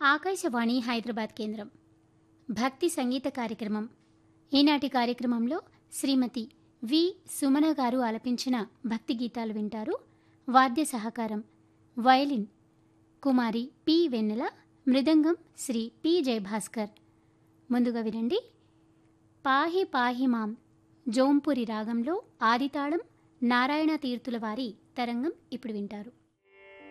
ఆకాశవాణి హైదరాబాద్ కేంద్రం భక్తి సంగీత కార్యక్రమం. ఈనాటి కార్యక్రమంలో శ్రీమతి వి సుమన గారు ఆలపించిన భక్తి గీతాలు వింటారు. వాద్య సహకారం వయలిన్ కుమారి పి వెన్నెల, మృదంగం శ్రీ పి జయభాస్కర్. ముందుగా వినండి పాహి పాహి మాం జోంపురి రాగంలో ఆదితాళం నారాయణ తీర్థుల వారి తరంగం ఇప్పుడు వింటారు.